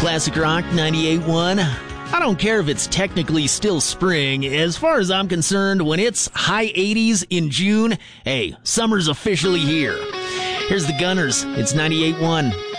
Classic Rock 98.1. I don't care if it's technically still spring. As far as I'm concerned, when it's high 80s in June, hey, summer's officially here. Here's the Gunners. It's 98.1.